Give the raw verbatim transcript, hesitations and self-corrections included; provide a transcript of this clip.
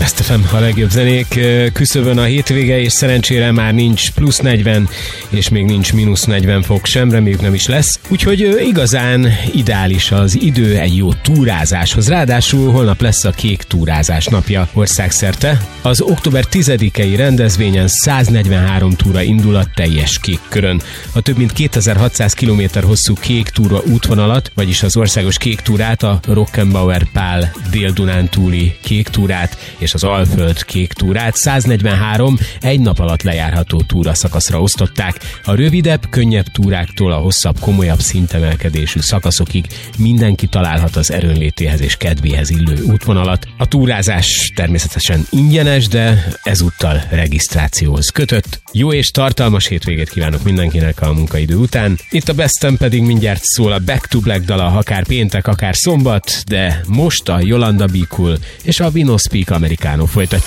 Best ef em, a legjobb zenék küszöbön a hétvége, és szerencsére már nincs plusz negyven, és még nincs mínusz negyven fok sem, reméljük nem is lesz. Úgyhogy igazán ideális az idő egy jó túrázáshoz. Ráadásul holnap lesz a kék túrázás napja országszerte. Az október tizedikei rendezvényen száznegyvenhárom túra indul a teljes kék körön. A több mint kétezer-hatszáz kilométer hosszú kék túra útvonalat, vagyis az országos kék túrát, a Rockenbauer Pál Dél-Dunántúli kék túrát és az Alföld kék túrát száznegyvenhárom egy nap alatt lejárható túraszakaszra osztották. A rövidebb, könnyebb túráktól a hosszabb, komolyabb szintemelkedésű szakaszokig mindenki találhat az erőnlétéhez és kedvéhez illő útvonalat. A túrázás természetesen ingyenes, de ezúttal regisztrációhoz kötött. Jó és tartalmas hétvégét kívánok mindenkinek a munkaidő után. Itt a Bestem pedig mindjárt szól a Back to Black dala, akár péntek, akár szombat, de most a Yolanda Be Cool és a We No Speak Americano folytatja.